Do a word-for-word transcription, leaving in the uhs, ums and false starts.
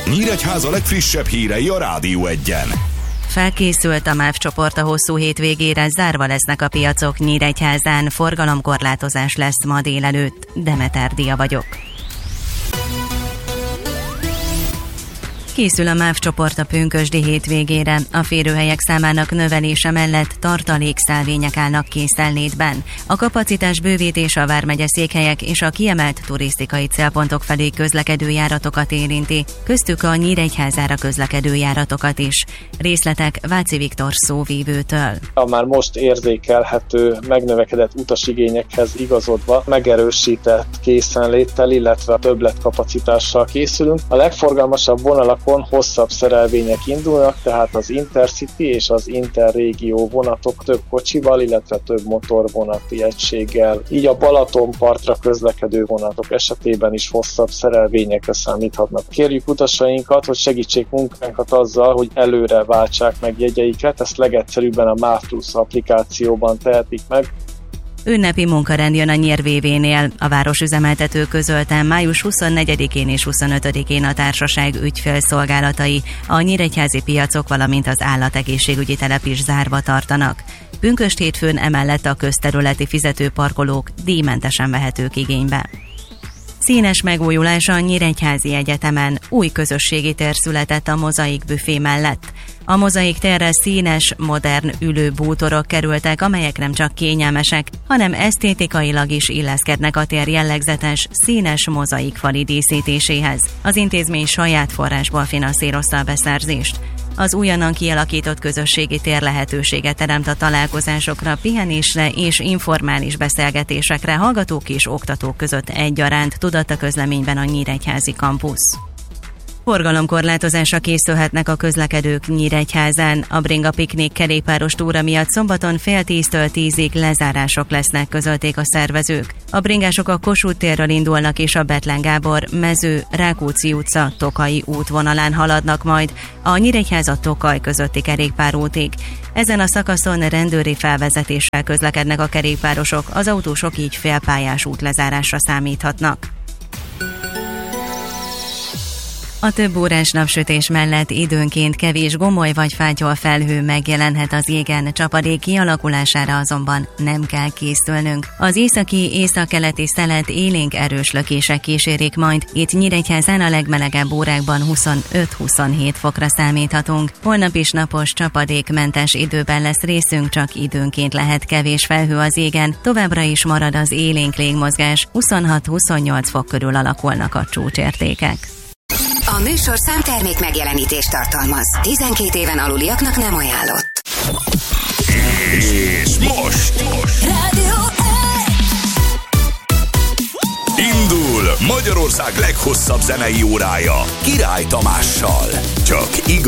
Nyíregyháza legfrissebb hírei a Rádió Egyen. Felkészült a MÁV csoport a hosszú hétvégére, zárva lesznek a piacok Nyíregyházán, forgalomkorlátozás lesz ma délelőtt. Demeter Dia vagyok. Készül a MÁV csoport a pünkösdi hétvégére. A férőhelyek számának növelése mellett tartalékszállvények állnak készenlétben. A kapacitás bővítése a vármegye székhelyek és a kiemelt turisztikai célpontok felé közlekedő járatokat érinti, köztük a Nyíregyházára közlekedő járatokat is. Részletek Váci Viktor szóvívőtől. A már most érzékelhető megnövekedett utasigényekhez igazodva megerősített készenléttel, illetve többletkapacitással készülünk. A legforgalmasabb vonalak hosszabb szerelvények indulnak, tehát az Intercity és az Interrégió vonatok több kocsival, illetve több motorvonati egységgel. Így a Balatonpartra közlekedő vonatok esetében is hosszabb szerelvényekre számíthatnak. Kérjük utasainkat, hogy segítsék munkánkat azzal, hogy előre váltsák meg jegyeiket, ezt legegyszerűbben a MÁV Plus applikációban tehetik meg. Ünnepi munkarend jön a Nyír-vé vé-nél. A városüzemeltető közölte, május huszonnegyedikén és huszonötödikén a társaság ügyfélszolgálatai, a nyíregyházi piacok, valamint az állategészségügyi telep is zárva tartanak. Pünkösd hétfőn emellett a közterületi fizetőparkolók díjmentesen vehetők igénybe. Színes megújulása a Nyíregyházi Egyetemen, új közösségi tér született a Mozaik büfé mellett. A Mozaik térre színes, modern ülőbútorok kerültek, amelyek nem csak kényelmesek, hanem esztétikailag is illeszkednek a tér jellegzetes, színes mozaikfali díszítéséhez. Az intézmény saját forrásból finanszírozta a beszerzést. Az újonnan kialakított közösségi tér lehetőséget teremt a találkozásokra, pihenésre és informális beszélgetésekre hallgatók és oktatók között egyaránt, tudott a közleményben a Nyíregyházi kampusz. Forgalomkorlátozásra készülhetnek a közlekedők Nyíregyházán. A bringa piknik kerékpáros túra miatt szombaton fél tíztől tízig lezárások lesznek, közölték a szervezők. A bringások a Kossuth térről indulnak és a Bethlen Gábor, Mező, Rákóczi utca, Tokaji útvonalán haladnak majd a Nyíregyháza-Tokaj közötti kerékpárútig. Ezen a szakaszon rendőri felvezetéssel közlekednek a kerékpárosok, az autósok így félpályás útlezárásra számíthatnak. A több órás napsütés mellett időnként kevés gomoly vagy fátyol felhő megjelenhet az égen, csapadék kialakulására azonban nem kell készülnünk. Az északi, északkeleti szelet élénk erős lökések kísérik majd, itt Nyíregyházán a legmelegebb órákban huszonöt-huszonhét fokra számíthatunk. Holnap is napos, csapadékmentes időben lesz részünk, csak időnként lehet kevés felhő az égen, továbbra is marad az élénk légmozgás, huszonhat-huszonnyolc fok körül alakulnak a csúcsértékek. A műsor számtermék megjelenítést tartalmaz. tizenkét éven aluliaknak nem ajánlott. És most, most. Rádió indul Magyarország leghosszabb zenei órája Király Tamással. Csak igaz.